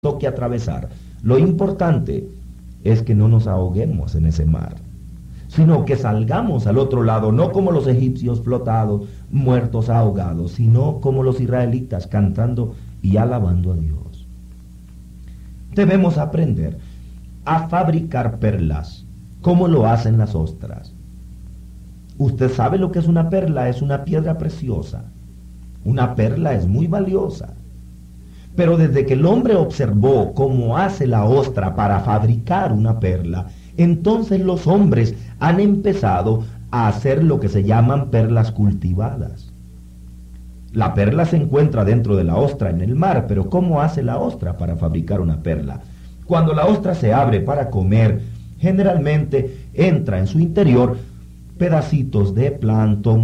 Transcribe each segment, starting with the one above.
toque atravesar. Lo importante es que no nos ahoguemos en ese mar, sino que salgamos al otro lado, no como los egipcios flotados, muertos ahogados, sino como los israelitas cantando y alabando a Dios. Debemos aprender a fabricar perlas, como lo hacen las ostras. Usted sabe lo que es una perla, es una piedra preciosa. Una perla es muy valiosa. Pero desde que el hombre observó cómo hace la ostra para fabricar una perla, entonces los hombres han empezado a hacer lo que se llaman perlas cultivadas. La perla se encuentra dentro de la ostra en el mar, pero ¿cómo hace la ostra para fabricar una perla? Cuando la ostra se abre para comer, generalmente entra en su interior pedacitos de plancton,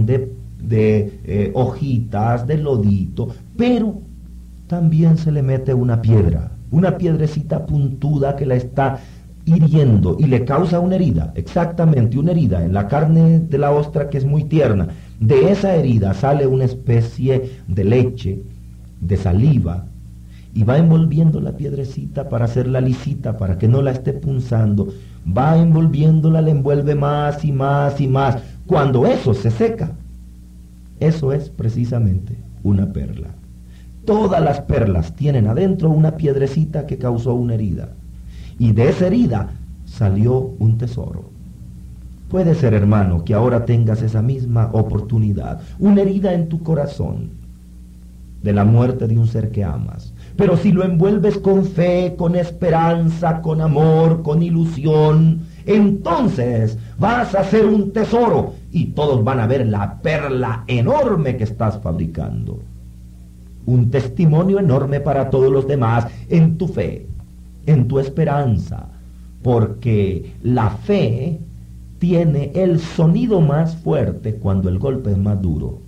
de hojitas, de lodito, pero también se le mete una piedra, una piedrecita puntuda que la está hiriendo y le causa una herida, exactamente una herida en la carne de la ostra que es muy tierna. De esa herida sale una especie de leche, de saliva, y va envolviendo la piedrecita para hacerla lisita, para que no la esté punzando. Va envolviéndola, la envuelve más y más y más. Cuando eso se seca, eso es precisamente una perla. Todas las perlas tienen adentro una piedrecita que causó una herida. Y de esa herida salió un tesoro. Puede ser, hermano, que ahora tengas esa misma oportunidad. Una herida en tu corazón de la muerte de un ser que amas. Pero si lo envuelves con fe, con esperanza, con amor, con ilusión, entonces vas a hacer un tesoro y todos van a ver la perla enorme que estás fabricando. Un testimonio enorme para todos los demás en tu fe, en tu esperanza, porque la fe tiene el sonido más fuerte cuando el golpe es más duro.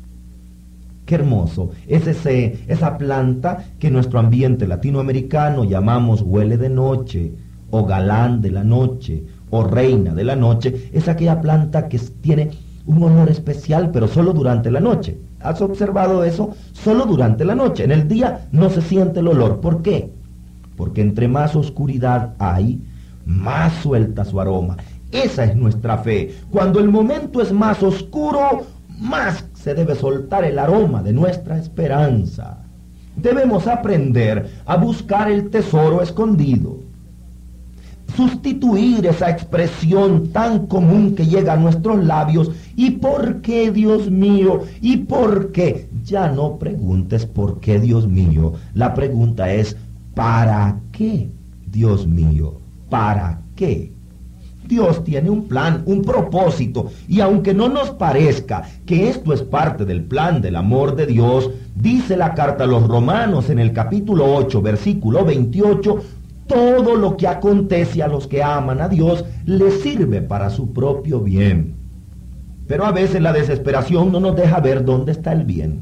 Qué hermoso es esa planta que en nuestro ambiente latinoamericano llamamos huele de noche, o galán de la noche, o reina de la noche. Es aquella planta que tiene un olor especial, pero solo durante la noche. ¿Has observado eso? Solo durante la noche. En el día no se siente el olor. ¿Por qué? Porque entre más oscuridad hay, más suelta su aroma. Esa es nuestra fe. Cuando el momento es más oscuro, más se debe soltar el aroma de nuestra esperanza. Debemos aprender a buscar el tesoro escondido. Sustituir esa expresión tan común que llega a nuestros labios. ¿Y por qué, Dios mío? ¿Y por qué? Ya no preguntes por qué, Dios mío. La pregunta es, ¿para qué, Dios mío? ¿Para qué? Dios tiene un plan, un propósito, y aunque no nos parezca que esto es parte del plan del amor de Dios, dice la carta a los Romanos en el capítulo 8, versículo 28, todo lo que acontece a los que aman a Dios les sirve para su propio bien. Pero a veces la desesperación no nos deja ver dónde está el bien.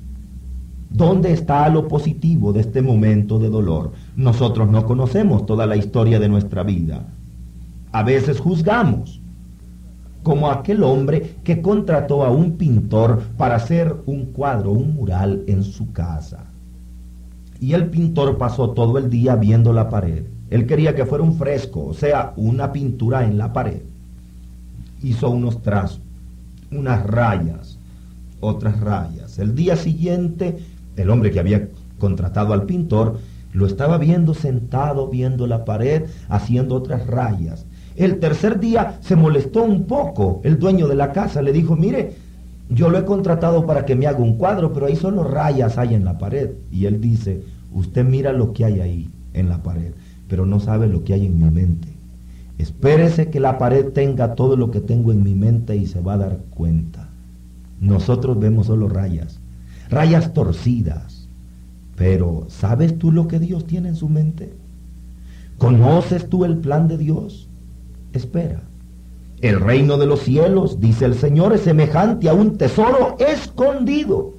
¿Dónde está lo positivo de este momento de dolor? Nosotros no conocemos toda la historia de nuestra vida. A veces juzgamos, como aquel hombre que contrató a un pintor para hacer un cuadro, un mural en su casa. Y el pintor pasó todo el día viendo la pared. Él quería que fuera un fresco, o sea, una pintura en la pared. Hizo unos trazos, unas rayas, otras rayas. El día siguiente, el hombre que había contratado al pintor lo estaba viendo sentado, viendo la pared, haciendo otras rayas. El tercer día se molestó un poco. El dueño de la casa le dijo, mire, yo lo he contratado para que me haga un cuadro, pero ahí solo rayas hay en la pared. Y él dice, usted mira lo que hay ahí en la pared, pero no sabe lo que hay en mi mente. Espérese que la pared tenga todo lo que tengo en mi mente y se va a dar cuenta. Nosotros vemos solo rayas, rayas torcidas. Pero ¿sabes tú lo que Dios tiene en su mente? ¿Conoces tú el plan de Dios? Espera. El reino de los cielos, dice el Señor, es semejante a un tesoro escondido.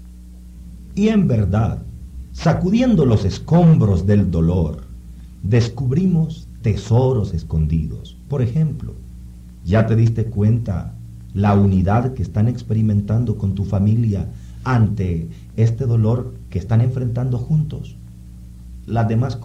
Y en verdad, sacudiendo los escombros del dolor, descubrimos tesoros escondidos. Por ejemplo, ¿ya te diste cuenta la unidad que están experimentando con tu familia ante este dolor que están enfrentando juntos? las demás